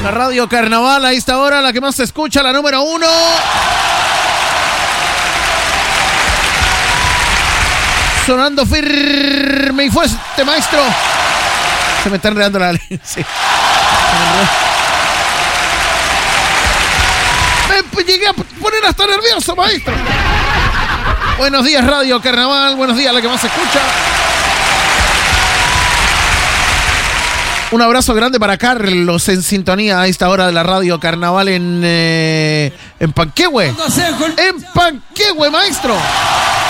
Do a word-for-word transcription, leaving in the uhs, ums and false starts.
La Radio Carnaval a esta hora, la que más se escucha, la número uno. Sonando firme y fuerte, maestro. Se me está enredando la línea. Sí. Me llegué a poner hasta nervioso, maestro. Buenos días, Radio Carnaval. Buenos días, la que más se escucha. Un abrazo grande para Carlos en sintonía a esta hora de la Radio Carnaval en, eh, en Panquehue. En Panquehue, maestro.